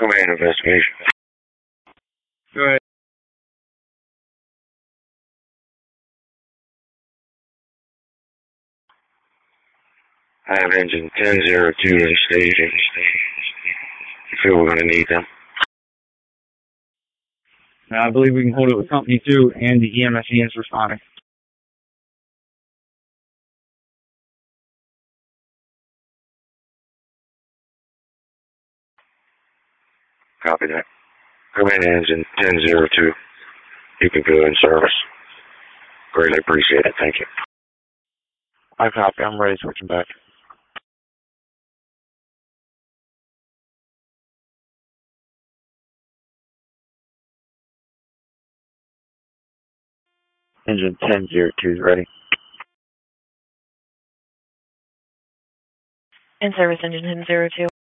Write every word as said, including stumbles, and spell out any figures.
Command investigation. Go ahead. I have engine ten zero two in station. You feel we're going to need them? Now, I believe we can hold it with Company two and the E M S units responding. Copy that. Command engine ten zero two. You can go in service. Greatly appreciate it. Thank you. I copy. I'm ready. Switching back. Engine ten zero two is ready. In service, engine ten zero two.